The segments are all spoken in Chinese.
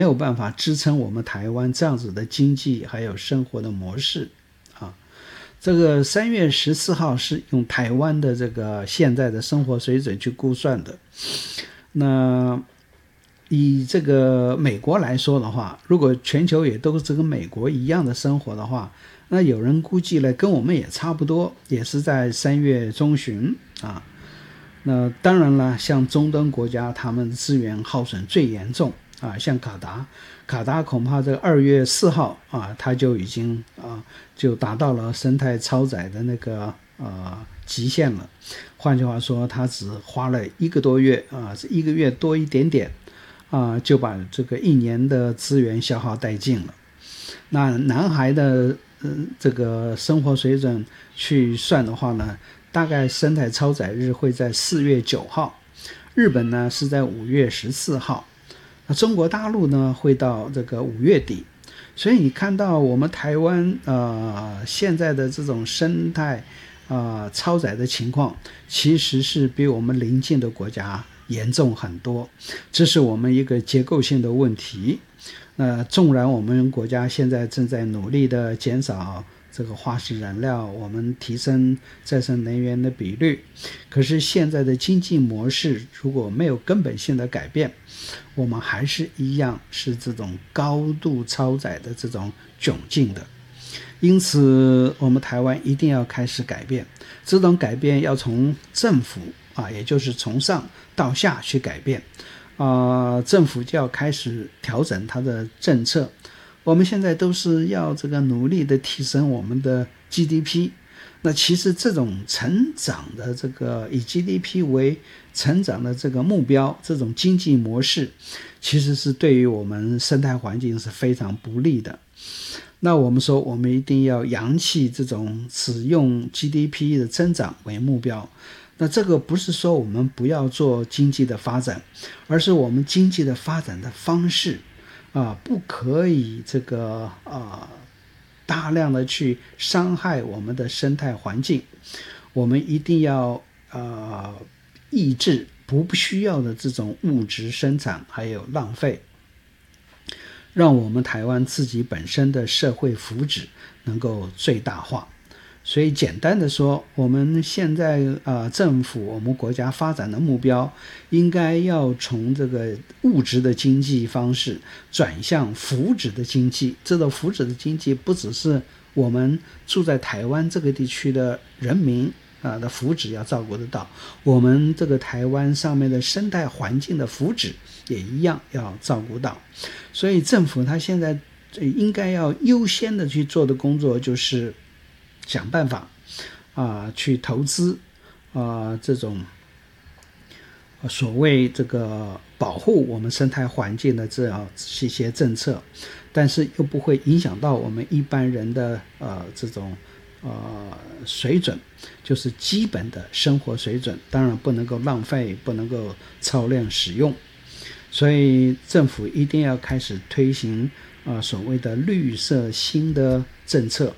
没有办法支撑我们台湾这样子的经济还有生活的模式啊。这个3月14号是用台湾的这个现在的生活水准去估算的。那以这个美国来说的话，如果全球也都是跟美国一样的生活的话，那有人估计呢，跟我们也差不多，也是在3月中旬啊。那当然了，像中东国家，他们资源耗损最严重啊，像卡达恐怕这个2月4号啊，它就已经就达到了生态超载的那个极限了。换句话说，它只花了1个多月1个月多一点点就把这个1年的资源消耗殆尽了。那南海的这个生活水准去算的话呢，大概生态超载日会在4月9号，日本呢是在5月14号，那中国大陆呢会到这个5月底。所以你看到我们台湾现在的这种生态超载的情况，其实是比我们邻近的国家严重很多，这是我们一个结构性的问题。纵然我们国家现在正在努力的减少这个化石燃料，我们提升再生能源的比率，可是现在的经济模式如果没有根本性的改变，我们还是一样是这种高度超载的这种窘境的。因此我们台湾一定要开始改变，这种改变要从政府也就是从上到下去改变政府就要开始调整它的政策。我们现在都是要这个努力的提升我们的 GDP， 那其实这种成长的这个以 GDP 为成长的这个目标，这种经济模式其实是对于我们生态环境是非常不利的。那我们说我们一定要扬弃这种只用 GDP 的增长为目标，那这个不是说我们不要做经济的发展，而是我们经济的发展的方式不可以这个大量的去伤害我们的生态环境。我们一定要抑制不需要的这种物质生产还有浪费，让我们台湾自己本身的社会福祉能够最大化。所以简单的说，我们现在政府我们国家发展的目标应该要从这个物质的经济方式转向福祉的经济。这个福祉的经济不只是我们住在台湾这个地区的人民的福祉要照顾得到，我们这个台湾上面的生态环境的福祉也一样要照顾到。所以政府它现在应该要优先的去做的工作就是想办法去投资这种所谓这个保护我们生态环境的这样一些政策，但是又不会影响到我们一般人的这种水准，就是基本的生活水准，当然不能够浪费，不能够超量使用。所以政府一定要开始推行所谓的绿色新的政策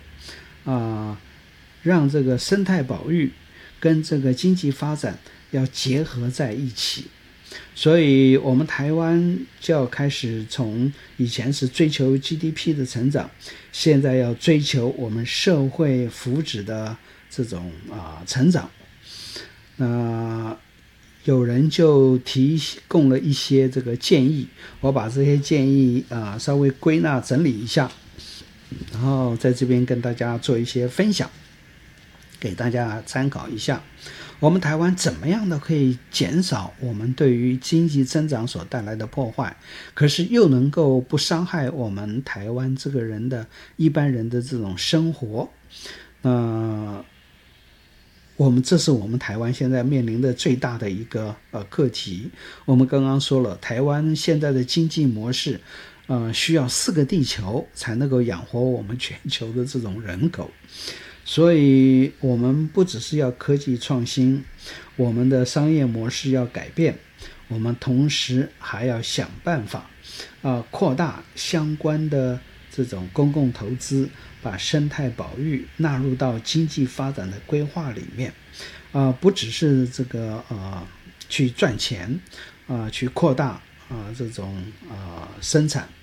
让这个生态保育跟这个经济发展要结合在一起。所以我们台湾就要开始从以前是追求 GDP 的成长，现在要追求我们社会福祉的这种成长。有人就提供了一些这个建议，我把这些建议稍微归纳整理一下，然后在这边跟大家做一些分享，给大家参考一下。我们台湾怎么样的可以减少我们对于经济增长所带来的破坏，可是又能够不伤害我们台湾这个人的一般人的这种生活。这是我们台湾现在面临的最大的一个课题。我们刚刚说了，台湾现在的经济模式需要4个地球才能够养活我们全球的这种人口。所以我们不只是要科技创新，我们的商业模式要改变，我们同时还要想办法扩大相关的这种公共投资，把生态保育纳入到经济发展的规划里面不只是这个去赚钱去扩大这种生产